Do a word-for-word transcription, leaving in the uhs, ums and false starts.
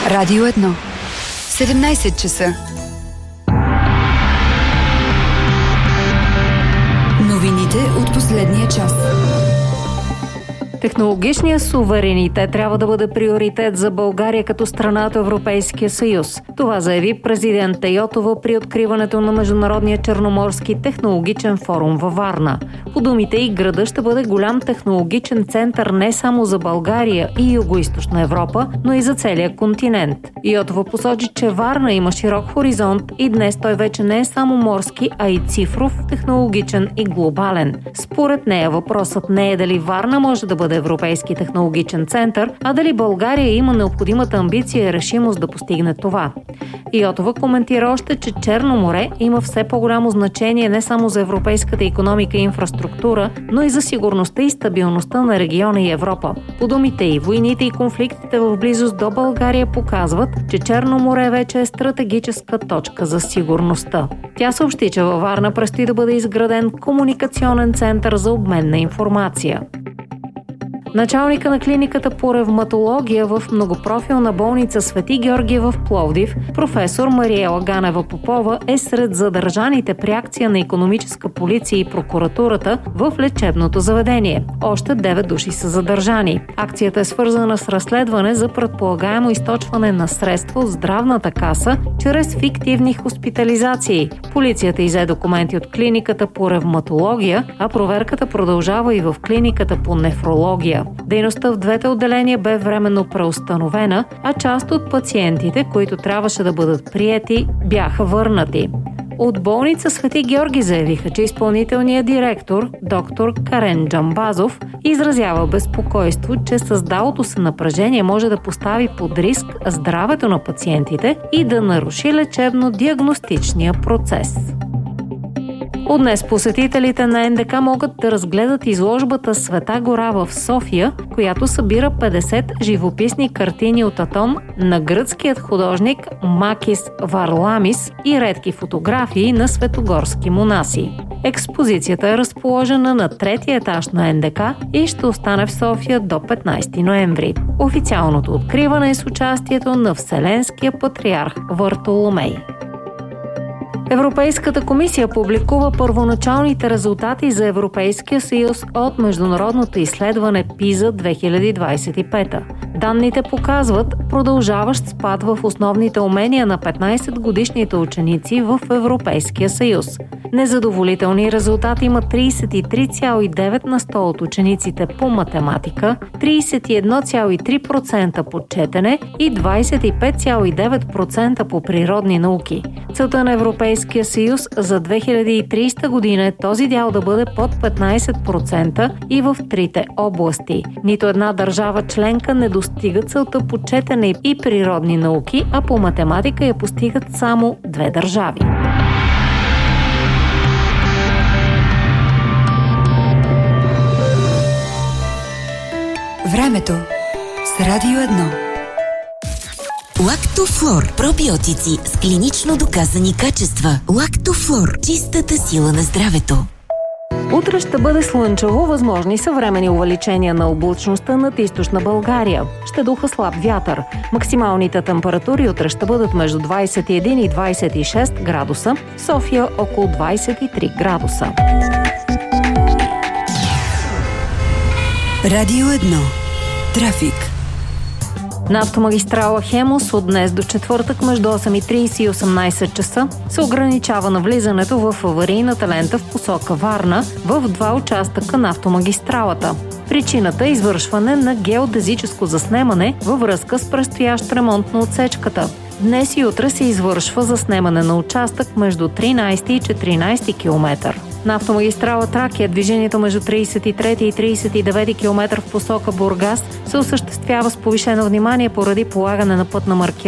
Радио едно. седемнайсет часа. Новините от последния час. Технологичният суверенитет трябва да бъде приоритет за България като страна от Европейския съюз. Това заяви президент Йотова при откриването на Международния черноморски технологичен форум във Варна. По думите й, градът ще бъде голям технологичен център не само за България и Югоизточна Европа, но и за целия континент. Йотова посочи, че Варна има широк хоризонт и днес той вече не е само морски, а и цифров, технологичен и глобален. Според нея въпросът не е дали Варна може да бъде европейски технологичен център, а дали България има необходимата амбиция и решимост да постигне това. Йотова коментира още, че Черно море има все по-голямо значение не само за европейската икономика и инфраструктура, но и за сигурността и стабилността на региона и Европа. По думите й, войните и конфликтите в близост до България показват, че Черно море вече е стратегическа точка за сигурността. Тя съобщи, че във Варна предстои да бъде изграден комуникационен център за обмен на информация. Началника на клиниката по ревматология в многопрофилна болница Свети Георги в Пловдив, професор Мариела Ганева-Попова, е сред задържаните при акция на икономическа полиция и прокуратурата в лечебното заведение. Още девет души са задържани. Акцията е свързана с разследване за предполагаемо източване на средства от здравната каса чрез фиктивни хоспитализации. Полицията иззе документи от клиниката по ревматология, а проверката продължава и в клиниката по нефрология. Дейността в двете отделения бе временно преустановена, а част от пациентите, които трябваше да бъдат приети, бяха върнати. От болница Свети Георги заявиха, че изпълнителният директор, доктор Карен Джамбазов, изразява безпокойство, че създалото се напрежение може да постави под риск здравето на пациентите и да наруши лечебно-диагностичния процес. От днес посетителите на Ен Де Ка могат да разгледат изложбата Света гора в София, която събира петдесет живописни картини от Атон на гръцкият художник Макис Варламис и редки фотографии на светогорски монаси. Експозицията е разположена на третия етаж на Ен Де Ка и ще остане в София до петнайсети ноември. Официалното откриване е с участието на Вселенския патриарх Вартоломей. Европейската комисия публикува първоначалните резултати за Европейския съюз от международното изследване ПИЗА две хиляди двайсет и пета. Данните показват продължаващ спад в основните умения на петнайсетгодишните ученици в Европейския съюз. Незадоволителни резултати има трийсет и три цяло и девет на сто от учениците по математика, трийсет и едно цяло и три процента по четене и двайсет и пет цяло и девет процента по природни науки. Целта на Европейския съюз за две хиляди и трийсета година е този дял да бъде под петнайсет процента и в трите области. Нито една държава членка не достига целта по четене и природни науки, а по математика я постигат само две държави. Времето с Радио едно. Лактофлор. Пробиотици с клинично доказани качества. Лактофлор. Чистата сила на здравето. Утре ще бъде слънчево, възможни съвременни увеличения на облачността над източна България. Ще духа слаб вятър. Максималните температури утре ще бъдат между двайсет и един и двайсет и шест градуса, София около двайсет и три градуса. Радио едно. Трафик. На автомагистрала Хемус от днес до четвъртък между осем и трийсет и осемнайсет часа се ограничава навлизането в аварийната лента в посока Варна в два участъка на автомагистралата. Причината е извършване на геодезическо заснемане във връзка с предстоящ ремонт на отсечката. Днес и утре се извършва заснемане на участък между тринайсети и четиринайсети километър. На автомагистрала Тракия движението между трийсет и трети и трийсет и девети километър в посока Бургас се осъществява с повишено внимание поради полагане на пътна маркировка